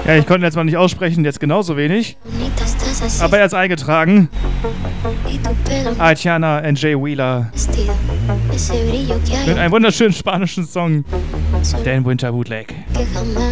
Ja, ich konnte jetzt mal nicht aussprechen, jetzt genauso wenig. Aber er ist eingetragen. Aitana and Jay Wheeler. Mit einem wunderschönen spanischen Song. Dan Winter Bootleg.